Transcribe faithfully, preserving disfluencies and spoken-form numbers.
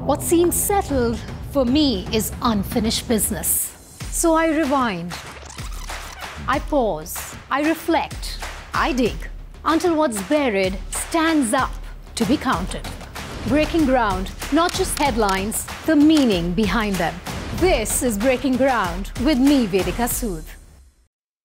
What seems settled for me is unfinished business. So I rewind, I pause, I reflect, I dig, until what's buried stands up to be counted. Breaking ground, not just headlines, the meaning behind them. This is Breaking Ground with me, Vedika Sood.